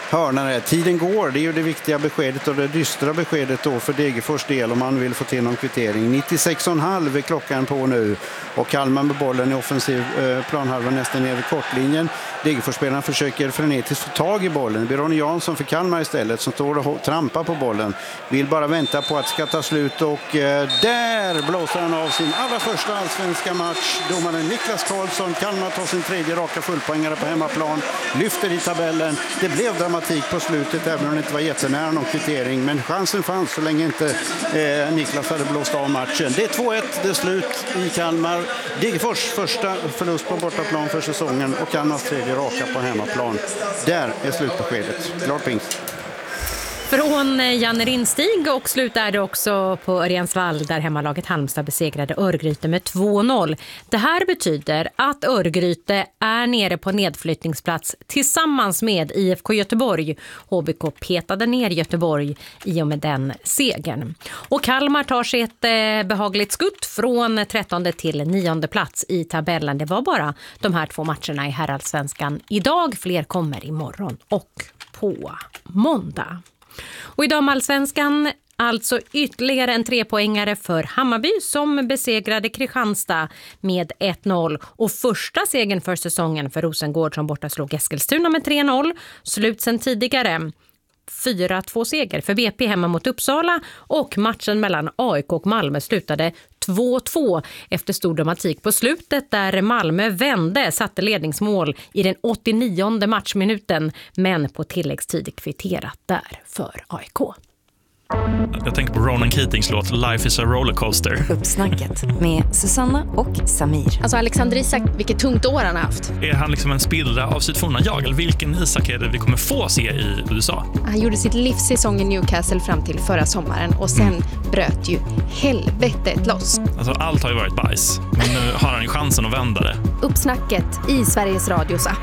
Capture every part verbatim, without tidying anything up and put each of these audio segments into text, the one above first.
hörnare. Tiden går, det är ju det viktiga beskedet och det dystra beskedet då för Degerfors del om man vill få till någon kvittering. nittiosex komma fem är klockan på nu och Kalmar med bollen i offensiv eh, planhalva nästan ner vid kortlinjen. Degerforsspelarna försöker frenetiskt få tag i bollen. Det blir Ronny Jansson för Kalmar istället som står och trampar på bollen. Vill bara vänta på att det ska ta slut och eh, där blåser han av sin allra första allsvenska match. Domaren Niklas Karlsson. Kalmar tar sin tredje raka fullpoängare på hemmaplan. Lyfter i tabellen. Det blev dramatik på slutet även om det inte var jättenära någon kvittering. Men chansen fanns så länge inte eh, Niklas hade blåst av matchen. Det är två ett, det är slut i Kalmar. Degerfors första förlust på bortaplan för säsongen och Kalmars tredje raka på hemmaplan. Där är slutbeskedet. Klart pingst. Från Janne Rinstig och slut är det också på Örjansvall där hemmalaget Halmstad besegrade Örgryte med två noll. Det här betyder att Örgryte är nere på nedflyttningsplats tillsammans med I F K Göteborg. H B K petade ner Göteborg i och med den segern. Och Kalmar tar sig ett eh, behagligt skutt från trettonde till nionde plats i tabellen. Det var bara de här två matcherna i herrallsvenskan idag. Fler kommer imorgon och på måndag. Och i damallsvenskan alltså ytterligare en trepoängare för Hammarby som besegrade Kristianstad med ett noll. Och första segern för säsongen för Rosengård som borta slog Eskilstuna med tre noll. Slut sen tidigare. fyra två seger för B P hemma mot Uppsala och matchen mellan A I K och Malmö slutade två två efter stor dramatik på slutet där Malmö vände, satte ledningsmål i den åttionionde matchminuten men på tilläggstid kvitterat där för A I K. Jag tänker på Ronan Keatings låt Life is a rollercoaster. Uppsnacket med Susanna och Samir. Alltså Alexander Isak, vilket tungt år han har haft. Är han liksom en spillra av sitt forna jag? Eller vilken Isak är det vi kommer få se i U S A? Han gjorde sitt livssäsong i Newcastle fram till förra sommaren och sen mm. bröt ju helvetet loss. Alltså allt har ju varit bajs, men nu har han ju chansen att vända det. Uppsnacket i Sveriges Radios app.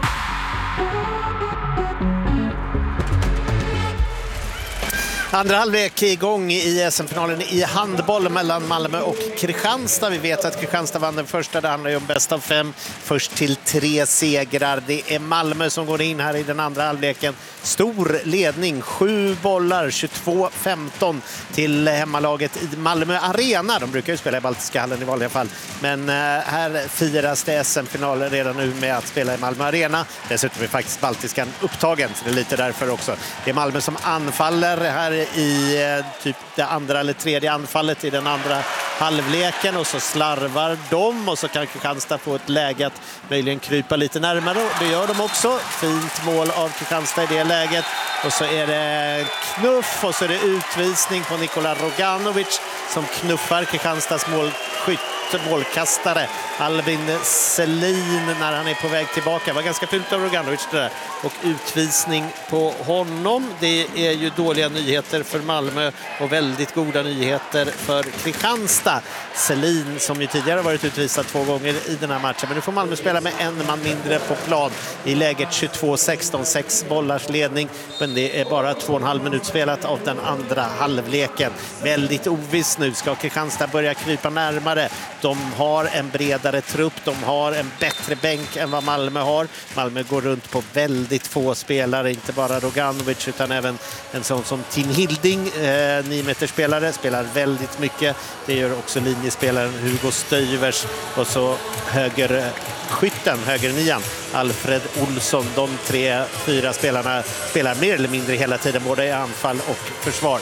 Andra halvlek igång i S M-finalen i handboll mellan Malmö och Kristianstad. Vi vet att Kristianstad vann den första. Det handlar ju om bäst av fem. Först till tre segrar. Det är Malmö som går in här i den andra halvleken. Stor ledning. Sju bollar. tjugotvå femton till hemmalaget i Malmö Arena. De brukar ju spela i Baltiska hallen i vanliga fall. Men här firas det S M-final redan nu med att spela i Malmö Arena. Dessutom är faktiskt Baltiskan upptagen. Så det är lite därför också. Det är Malmö som anfaller här i typ det andra eller tredje anfallet i den andra halvleken och så slarvar de och så kan Kristianstad få ett läge att möjligen krypa lite närmare och det gör de också. Fint mål av Kristianstad i det läget och så är det knuff och så är det utvisning på Nikola Roganovic som knuffar Kristianstads målskytt målkastare Albin Selin när han är på väg tillbaka. Det var ganska fult av Roganovic det där. Och utvisning på honom. Det är ju dåliga nyheter för Malmö och väldigt goda nyheter för Kristianstad. Selin som ju tidigare varit utvisad två gånger i den här matchen. Men nu får Malmö spela med en man mindre på plan i läget tjugotvå sexton, sex bollars ledning. Men det är bara två och en halv minut spelat av den andra halvleken. Väldigt oviss nu. Ska Kristianstad börja krypa närmare? De har en bredare trupp, de har en bättre bänk än vad Malmö har. Malmö går runt på väldigt få spelare, inte bara Roganovic utan även en sån som Tim Hilding, eh, nio meter spelare, spelar väldigt mycket. Det gör också linjespelaren Hugo Stöyvers och så högerskytten, högernian, Alfred Olsson. De tre, fyra spelarna spelar mer eller mindre hela tiden, både i anfall och försvar.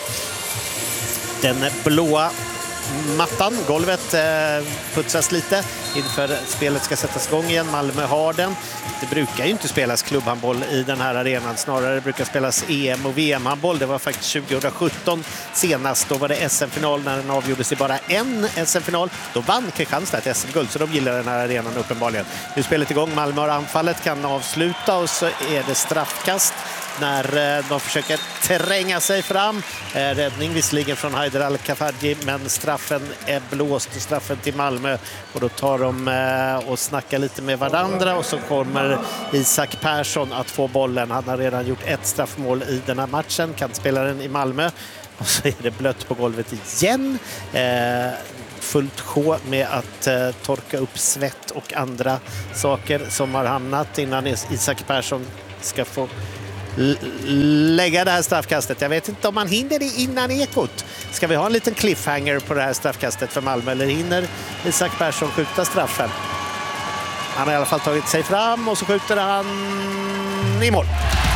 Den blåa mattan, golvet eh, putsas lite inför spelet ska sättas igång igen. Malmö har den. Det brukar ju inte spelas klubbhandboll i den här arenan. Snarare brukar spelas E M och V M-handboll. Det var faktiskt tjugohundrasjutton senast. Då var det S M-final när den avgjordes i bara en S M-final. Då vann Kristianstad ett S M-guld, så de gillar den här arenan uppenbarligen. Nu är spelet igång. Malmö har anfallet, kan avsluta och så är det straffkast när de försöker tränga sig fram. Räddning visserligen från Haider Al-Kafarji, men straffen är blåst, straffen till Malmö. Och då tar de och snackar lite med varandra och så kommer Isak Persson att få bollen. Han har redan gjort ett straffmål i den här matchen, kantspelaren i Malmö. Och så är det blött på golvet igen. Eh, fullt sjå med att eh, torka upp svett och andra saker som har hamnat innan Isak Persson ska få l- lägga det här straffkastet. Jag vet inte om man hinner det innan ekot. Ska vi ha en liten cliffhanger på det här straffkastet för Malmö, eller hinner Isak Persson skjuta straffen? Han har i alla fall tagit sig fram och så skjuter han i mål.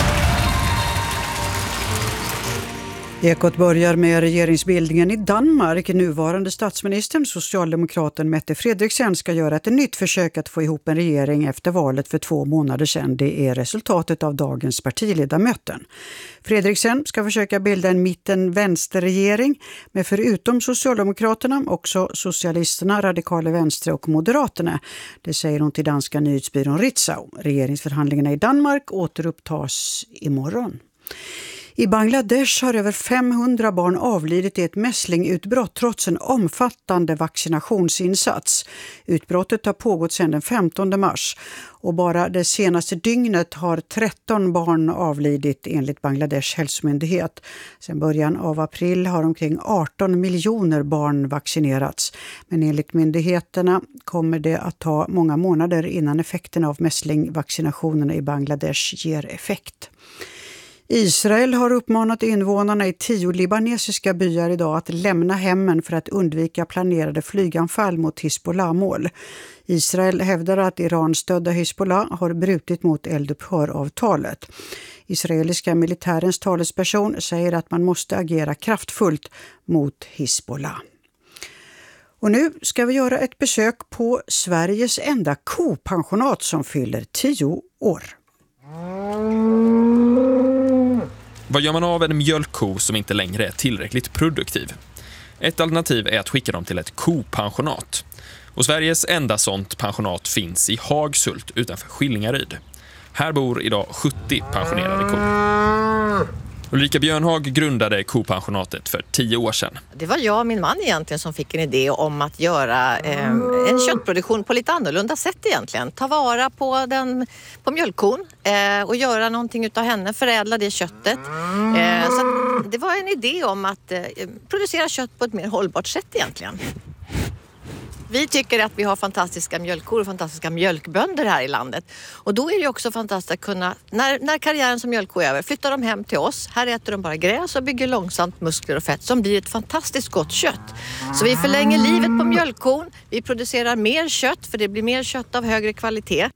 Ekot börjar med regeringsbildningen i Danmark. Nuvarande statsministern, socialdemokraten Mette Frederiksen, ska göra ett nytt försök att få ihop en regering efter valet för två månader sedan. Det är resultatet av dagens partiledarmöten. Frederiksen ska försöka bilda en mitten-vänsterregering med förutom Socialdemokraterna också Socialisterna, Radikale Venstre och Moderaterna. Det säger hon till danska nyhetsbyrån Ritzau. Regeringsförhandlingarna i Danmark återupptas imorgon. I Bangladesh har över femhundra barn avlidit i ett mässlingutbrott trots en omfattande vaccinationsinsats. Utbrottet har pågått sedan den femtonde mars och bara det senaste dygnet har tretton barn avlidit enligt Bangladesh hälsomyndighet. Sedan början av april har omkring arton miljoner barn vaccinerats. Men enligt myndigheterna kommer det att ta många månader innan effekterna av mässlingvaccinationerna i Bangladesh ger effekt. Israel har uppmanat invånarna i tio libanesiska byar idag att lämna hemmen för att undvika planerade flyganfall mot Hizbollah-mål. Israel hävdar att Iran-stödda Hizbollah har brutit mot eldupphöravtalet. Israeliska militärens talesperson säger att man måste agera kraftfullt mot Hizbollah. Och nu ska vi göra ett besök på Sveriges enda kopensionat som fyller tio år. Vad gör man av en mjölkko som inte längre är tillräckligt produktiv? Ett alternativ är att skicka dem till ett kopensionat. Och Sveriges enda sånt pensionat finns i Hagshult utanför Skillingaryd. Här bor idag sjuttio pensionerade kor. Ulrika Björnhag grundade kopensionatet för tio år sedan. Det var jag och min man egentligen som fick en idé om att göra eh, en köttproduktion på lite annorlunda sätt egentligen. Ta vara på, den, på mjölkkon eh, och göra någonting utav henne, förädla det köttet. Eh, så att det var en idé om att eh, producera kött på ett mer hållbart sätt egentligen. Vi tycker att vi har fantastiska mjölkkor och fantastiska mjölkbönder här i landet. Och då är det också fantastiskt att kunna, när, när karriären som mjölkko är över, flyttar de hem till oss. Här äter de bara gräs och bygger långsamt muskler och fett som blir ett fantastiskt gott kött. Så vi förlänger livet på mjölkkon. Vi producerar mer kött för det blir mer kött av högre kvalitet.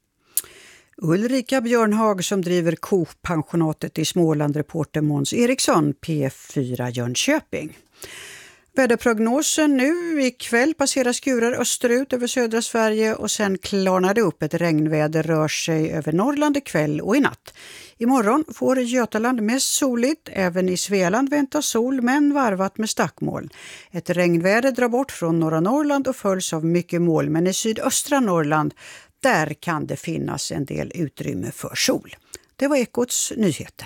Ulrika Björnhag som driver kopensionatet i Småland, reporter Måns Eriksson, P fyra Jönköping. Väderprognosen nu ikväll passerar skurar österut över södra Sverige och sen klarnar det upp. Ett regnväder rör sig över Norrland ikväll och i natt. Imorgon får Götaland mest soligt, även i Svealand väntas sol men varvat med stackmoln. Ett regnväder drar bort från norra Norrland och följs av mycket moln, men i sydöstra Norrland där kan det finnas en del utrymme för sol. Det var Ekots nyheter.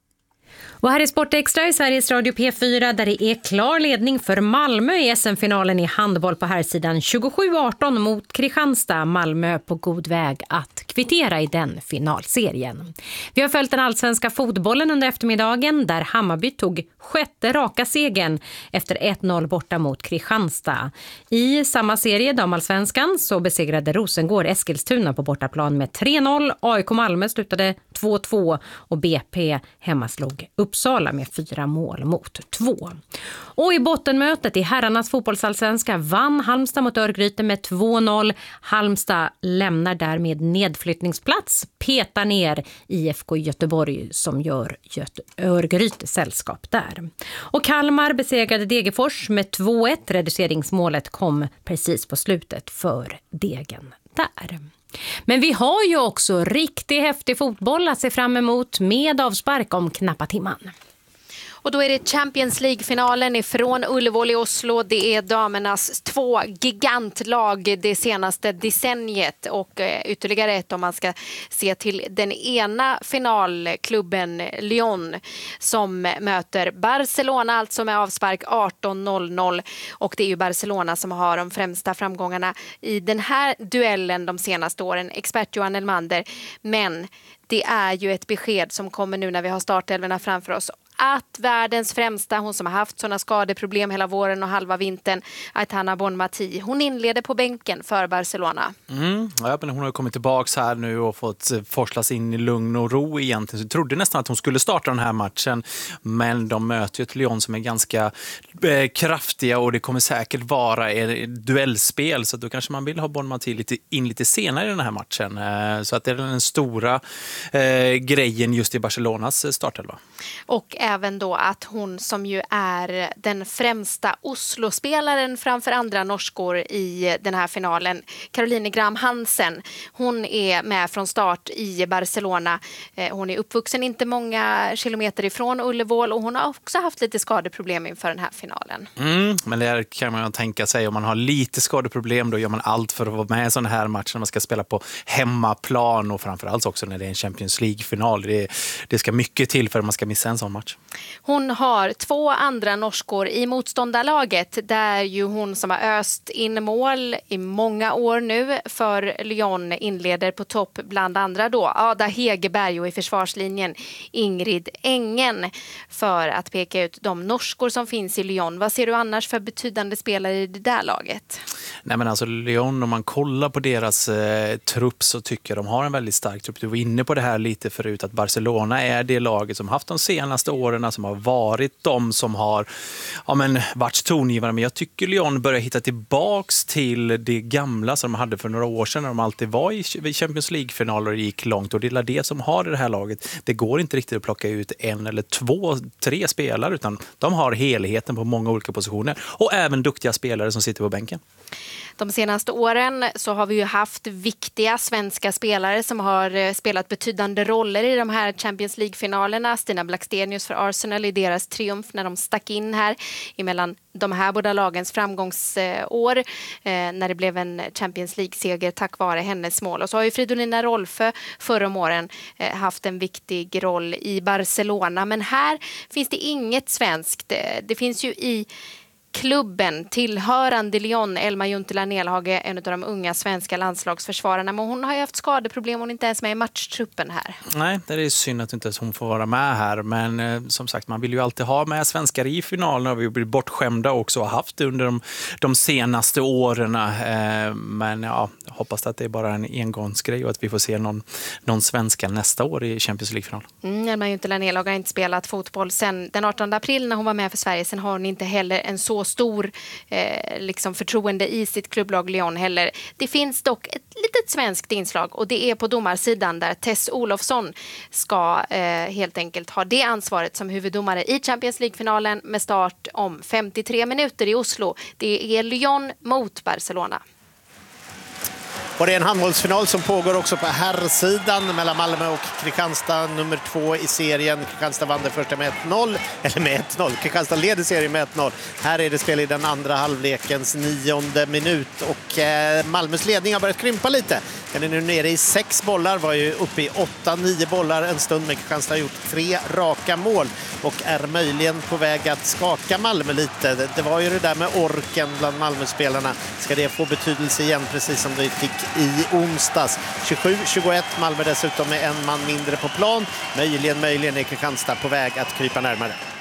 Och här är Sportextra i Sveriges Radio P fyra där det är klar ledning för Malmö i S M-finalen i handboll på här sidan tjugosju arton mot Kristianstad. Malmö på god väg att kvittera i den finalserien. Vi har följt den allsvenska fotbollen under eftermiddagen där Hammarby tog sjätte raka segern efter ett noll borta mot Kristianstad. I samma serie, damallsvenskan, så besegrade Rosengård Eskilstuna på bortaplan med tre noll. A I K Malmö slutade två två och B P hemmaslog Uppsala med fyra mål mot två. Och i bottenmötet i herrarnas fotbollsallsvenska vann Halmstad mot Örgryte med två noll. Halmstad lämnar därmed nedflyttningsplats, petar ner I F K Göteborg som gör Göte- Örgryte sällskap där. Och Kalmar besegrade Degerfors med två ett. Reduceringsmålet kom precis på slutet för Degen där. Men vi har ju också riktigt häftig fotboll att se fram emot med avspark om knappa timman. Och då är det Champions League-finalen ifrån Ullevål i Oslo. Det är damernas två gigantlag det senaste decenniet. Och ytterligare ett om man ska se till den ena finalklubben Lyon som möter Barcelona, alltså med avspark arton noll noll. Och det är ju Barcelona som har de främsta framgångarna i den här duellen de senaste åren. Expert Johan Elmander. Men det är ju ett besked som kommer nu när vi har startelvorna framför oss. att världens främsta, hon som har haft sådana skadeproblem hela våren och halva vintern, Aitana Bonmati, hon inleder på bänken för Barcelona. Mm, ja, men hon har kommit tillbaka här nu och fått forslas in i lugn och ro egentligen. Så jag trodde nästan att hon skulle starta den här matchen, men de möter ju ett Lyon som är ganska eh, kraftiga och det kommer säkert vara ett duellspel, så då kanske man vill ha Bonmati lite, in lite senare i den här matchen. Eh, så att det är den stora eh, grejen just i Barcelonas startelva. Och även då att hon som ju är den främsta Oslo-spelaren framför andra norskor i den här finalen, Caroline Graham Hansen, hon är med från start i Barcelona. Hon är uppvuxen inte många kilometer ifrån Ullevål och hon har också haft lite skadeproblem inför den här finalen. Mm, men det kan man tänka sig, om man har lite skadeproblem då gör man allt för att vara med i sån här match när man ska spela på hemmaplan och framförallt också när det är en Champions League-final. Det, det ska mycket till för att man ska missa en sån match. Hon har två andra norskor i motståndarlaget där ju hon som har öst in mål i många år nu för Lyon inleder på topp bland andra då Ada Hegerberg och i försvarslinjen Ingrid Engen för att peka ut de norskor som finns i Lyon. Vad ser du annars för betydande spelare i det där laget? Nej, men alltså Lyon, om man kollar på deras eh, trupp så tycker jag de har en väldigt stark trupp. Du var inne på det här lite förut att Barcelona är det laget som haft de senaste åren, som har varit de som har ja, men, varit tongivande. Men jag tycker Lyon börjar hitta tillbaks till det gamla som de hade för några år sedan när de alltid var i Champions League-finaler och gick långt. Och det är det som har det här laget. Det går inte riktigt att plocka ut en eller två, tre spelare utan de har helheten på många olika positioner och även duktiga spelare som sitter på bänken. De senaste åren så har vi ju haft viktiga svenska spelare som har spelat betydande roller i de här Champions League-finalerna. Stina Blackstenius för Arsenal i deras triumf när de stack in här emellan de här båda lagens framgångsår eh, när det blev en Champions League-seger tack vare hennes mål. Och så har ju Fridolina Rolfö förra om åren eh, haft en viktig roll i Barcelona. Men här finns det inget svenskt. Det, det finns ju i klubben tillhörande Lyon, Elma Juntila Nelhage, en av de unga svenska landslagsförsvararna, men hon har ju haft skadeproblem, hon är inte ens med i matchtruppen här. Nej, det är synd att inte ens hon får vara med här, men eh, som sagt, man vill ju alltid ha med svenskar i finalen och vi blir bortskämda också och har haft det under de, de senaste åren. Eh, men ja, jag hoppas att det är bara en engångsgrej och att vi får se någon, någon svenska nästa år i Champions League-final. Mm, Elma Juntila Nelhage har inte spelat fotboll sedan den artonde april när hon var med för Sverige, sen har hon inte heller en så stor eh, liksom förtroende i sitt klubblag Lyon heller. Det finns dock ett litet svenskt inslag och det är på domarsidan där Tess Olofsson ska eh, helt enkelt ha det ansvaret som huvuddomare i Champions League-finalen med start om femtiotre minuter i Oslo. Det är Lyon mot Barcelona. Och det är en handbollsfinal som pågår också på herrsidan mellan Malmö och Kristianstad, nummer två i serien. Kristianstad vann den första med ett noll, eller med ett noll. Kristianstad leder serien med ett noll. Här är det spel i den andra halvlekens nionde minut och eh, Malmös ledning har börjat krympa lite. Den är nu nere i sex bollar, var ju uppe i åtta, nio bollar en stund, men Kristianstad har gjort tre raka mål och är möjligen på väg att skaka Malmö lite. Det, det var ju det där med orken bland Malmöspelarna. Ska det få betydelse igen, precis som det fick i onsdags? tjugosju tjugoett, Malmö dessutom med en man mindre på plan. Möjligen, möjligen är Kristianstad på väg att krypa närmare.